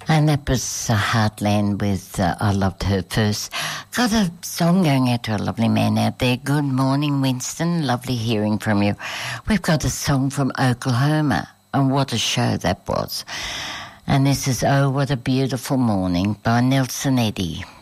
And that was Heartland with I Loved Her First. Got a song going out to a lovely man out there. Good morning, Winston. Lovely hearing from you. We've got a song from Oklahoma, and what a show that was. And this is Oh, What a Beautiful Morning by Nelson Eddy.